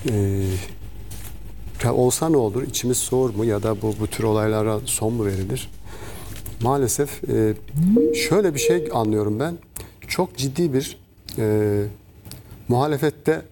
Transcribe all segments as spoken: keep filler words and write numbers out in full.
Ee, ya olsa ne olur? İçimiz soğur mu ya da bu bu tür olaylara son mu verilir? Maalesef e, şöyle bir şey anlıyorum ben. Çok ciddi bir e, muhalefette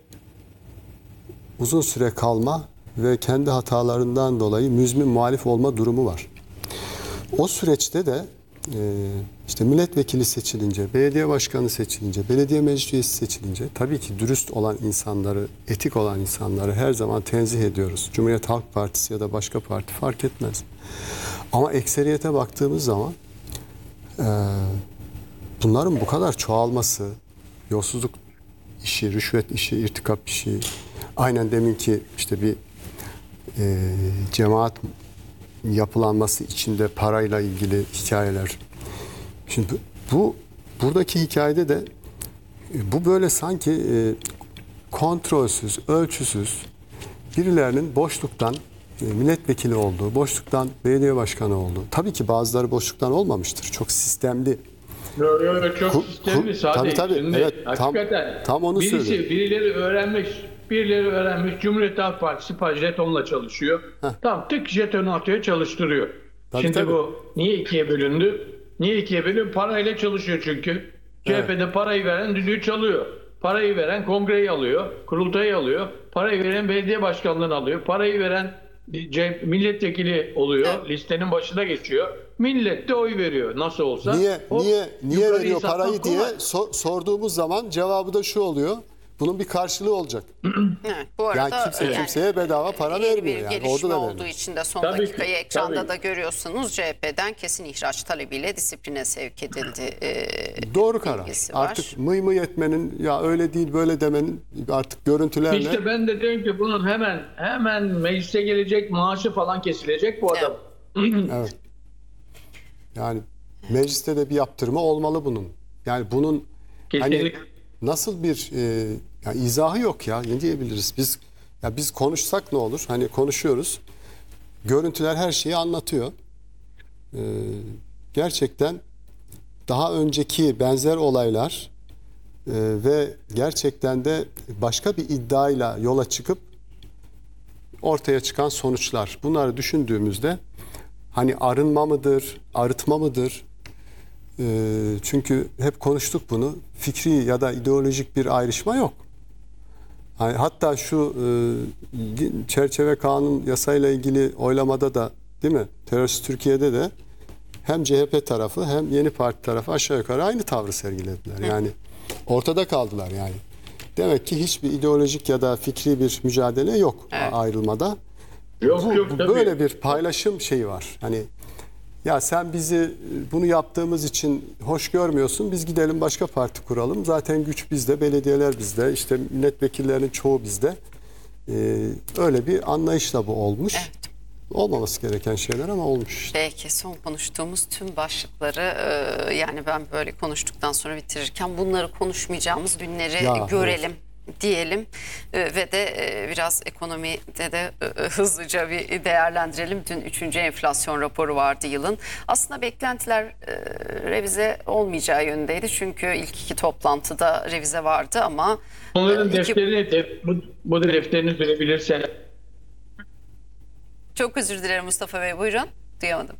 uzun süre kalma ve kendi hatalarından dolayı müzmin muhalif olma durumu var. O süreçte de e, işte milletvekili seçilince, belediye başkanı seçilince, belediye meclis üyesi seçilince tabii ki dürüst olan insanları, etik olan insanları her zaman tenzih ediyoruz. Cumhuriyet Halk Partisi ya da başka parti fark etmez. Ama ekseriyete baktığımız zaman e, bunların bu kadar çoğalması, yolsuzluk işi, rüşvet işi, irtikap işi, aynen deminki işte bir e, cemaat yapılanması içinde parayla ilgili hikayeler. Şimdi bu buradaki hikayede de bu böyle sanki e, kontrolsüz, ölçüsüz birilerinin boşluktan e, milletvekili olduğu, boşluktan belediye başkanı olduğu. Tabii ki bazıları boşluktan olmamıştır. Çok sistemli. Yok yok çok Ku- sistemli ku- Sadi. tabii, tabii, Şimdi evet, tam- hakikaten tam onu birisi, söylüyorum. birileri öğrenmiş, birileri öğrenmiş. Cumhuriyet Halk Partisi jetonla çalışıyor. Heh. Tam tık jetonu atıyor, çalıştırıyor. Tabii, Şimdi tabii. bu niye ikiye bölündü? Niye ikiye bölündü? Parayla çalışıyor çünkü. C H P'de parayı veren düdüğü çalıyor. Parayı veren kongreyi alıyor, kurultayı alıyor. Parayı veren belediye başkanlığını alıyor. Parayı veren C- milletvekili oluyor. Evet. Listenin başına geçiyor. Millet de oy veriyor nasıl olsa. Niye O niye niye yukarıyı veriyor satmak parayı diye kolay. so- sorduğumuz zaman cevabı da şu oluyor. Bunun bir karşılığı olacak. Evet, bu arada Yani kimse yani kimseye bedava para yeni vermiyor bir yani. gelişme Orada da olduğu vermiyor. için de son Tabii ki, dakikayı ekranda tabii. da görüyorsunuz. C H P'den kesin ihraç talebiyle disipline sevk edildi. e, Doğru karar. bilgisi var. Artık mıy mıy etmenin ya öyle değil böyle demenin artık görüntülerle İşte ben de diyorum ki bunun hemen hemen meclise gelecek, maaşı falan kesilecek bu adam. evet. Yani mecliste de bir yaptırma olmalı bunun. Yani bunun hani Kesinlikle. nasıl bir e, ya izahı yok ya. Ne diyebiliriz? Biz ya biz konuşsak ne olur? Hani konuşuyoruz. Görüntüler her şeyi anlatıyor. Ee, gerçekten daha önceki benzer olaylar e, ve gerçekten de başka bir iddiayla yola çıkıp ortaya çıkan sonuçlar. Bunları düşündüğümüzde hani arınma mıdır, arıtma mıdır? Ee, çünkü hep konuştuk bunu. Fikri ya da ideolojik bir ayrışma yok. Yani hatta şu e, çerçeve kanun yasayla ilgili oylamada da değil mi? Terörist Türkiye'de de hem C H P tarafı hem Yeni Parti tarafı aşağı yukarı aynı tavrı sergilediler. Yani ortada kaldılar yani. Demek ki hiçbir ideolojik ya da fikri bir mücadele yok Evet. ayrılmada. Yok Bu, yok bu tabii. böyle bir paylaşım şeyi var. Hani ya sen bizi bunu yaptığımız için hoş görmüyorsun. Biz gidelim başka parti kuralım. Zaten güç bizde, belediyeler bizde, işte milletvekillerinin çoğu bizde. Ee, öyle bir anlayışla bu olmuş. Evet. Olmaması gereken şeyler ama olmuş işte. Belki son konuştuğumuz tüm başlıkları e, yani ben böyle konuştuktan sonra bitirirken bunları konuşmayacağımız günleri Ya, görelim diyelim E, ve de e, biraz ekonomide de e, hızlıca bir değerlendirelim. Dün üçüncü enflasyon raporu vardı yılın. Aslında beklentiler e, revize olmayacağı yönündeydi. Çünkü ilk iki toplantıda revize vardı ama Onların e, iki- defterini, def, bu, bu defterini verebilirsen. çok özür dilerim Mustafa Bey, buyurun. Duyamadım.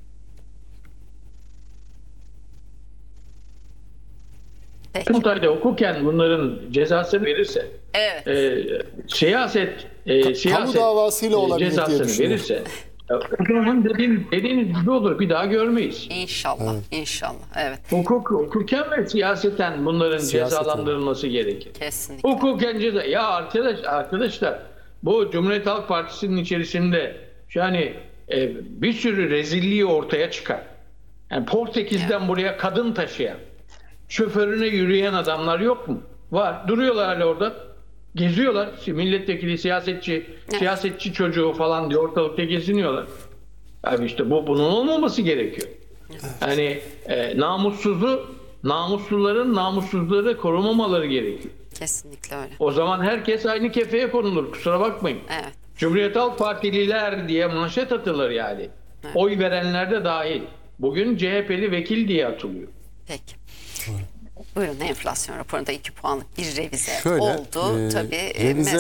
Peki. Kurultayda hukuken bunların cezasını verirse, Evet. e, siyaset, e, siyaset davasıyla e, olabilir diye cezasını düşünüyorum. verirse, e, o zaman dediğin, dediğiniz gibi olur. Bir daha görmeyiz. İnşallah, inşallah. Evet, Hukuk, hukuken ve siyaseten bunların Siyaseten. cezalandırılması gerekir. kesinlikle. Hukuken ceza. Ya arkadaş, arkadaşlar bu Cumhuriyet Halk Partisi'nin içerisinde yani e, bir sürü rezilliği ortaya çıkar. Yani Portekiz'den buraya kadın taşıyan, şoförüne yürüyen adamlar yok mu? Var. Duruyorlar hala orada. Geziyorlar. Milletvekili, siyasetçi, Evet. siyasetçi çocuğu falan diye ortalıkta geziniyorlar. Abi işte bu bunun olmaması gerekiyor. Yani e, namussuzu, namusluların namussuzları korumamaları gerekiyor. Kesinlikle öyle. O zaman herkes aynı kefeye konulur. Kusura bakmayın. Evet. Cumhuriyet Halk Partililer diye manşet atılır yani. Evet. Oy verenler de dahil. Bugün C H P'li vekil diye atılıyor. Peki. Buyurun, enflasyon raporunda iki puanlık bir revize Şöyle, oldu. e, Tabii revize